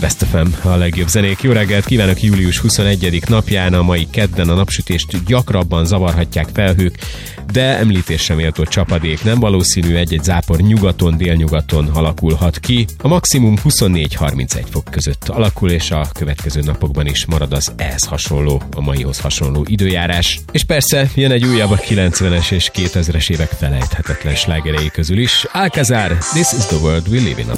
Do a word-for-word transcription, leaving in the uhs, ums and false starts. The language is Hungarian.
Best ef em, a legjobb zenék. Jó reggelt kívánok július huszonegyediké napján, a mai kedden a napsütést gyakrabban zavarhatják felhők, de említésre méltó csapadék nem valószínű, egy-egy zápor nyugaton, délnyugaton alakulhat ki. A maximum huszonnégy-harmincegy fok között alakul, és a következő napokban is marad az ehhez hasonló, a maihoz hasonló időjárás. És persze jön egy újabb a kilencvenes és kétezres évek felejthetetlen slágerei közül is. Alcazar, This is the World We Live In.